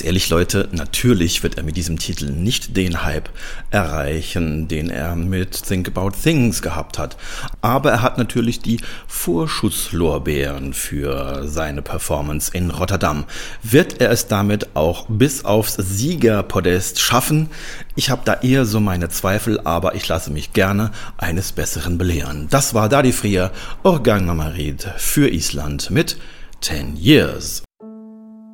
ehrlich, Leute, natürlich wird er mit diesem Titel nicht den Hype erreichen, den er mit Think About Things gehabt hat. Aber er hat natürlich die Vorschusslorbeeren für seine Performance in Rotterdam. Wird er es damit auch bis aufs Siegerpodest schaffen? Ich habe da eher so meine Zweifel, aber ich lasse mich gerne eines Besseren belehren. Das war Daði Freyr, Organ Mamarit für Island mit 10 Years.